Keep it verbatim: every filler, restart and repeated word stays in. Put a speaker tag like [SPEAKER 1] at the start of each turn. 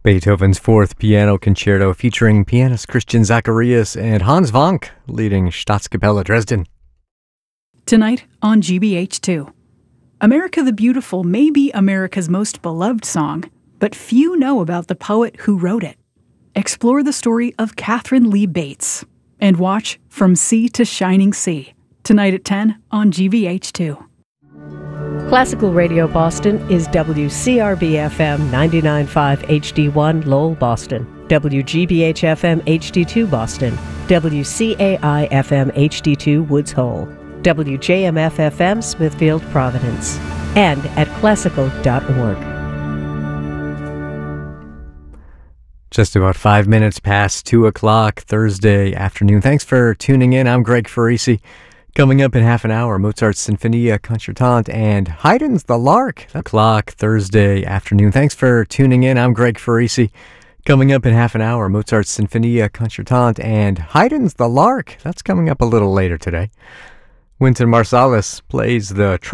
[SPEAKER 1] Beethoven's Fourth Piano Concerto featuring pianist Christian Zacharias and Hans Wank leading Staatskapelle Dresden.
[SPEAKER 2] Tonight on G B H two. America the Beautiful may be America's most beloved song, but few know about the poet who wrote it. Explore the story of Catherine Lee Bates and watch From Sea to Shining Sea tonight at ten on G B H two.
[SPEAKER 3] Classical Radio Boston is W C R B F M ninety-nine point five H D one Lowell, Boston, W G B H F M H D two Boston, W C A I F M H D two Woods Hole, W J M F F M Smithfield, Providence, and at classical dot org.
[SPEAKER 1] Just about five minutes past two o'clock Thursday afternoon. Thanks for tuning in. I'm Greg Farisi. Coming up in half an hour, Mozart's Sinfonia Concertante and Haydn's The Lark. O'clock Thursday afternoon. Thanks for tuning in. I'm Greg Farisi. Coming up in half an hour, Mozart's Sinfonia Concertante and Haydn's The Lark. That's coming up a little later today. Wynton Marsalis plays the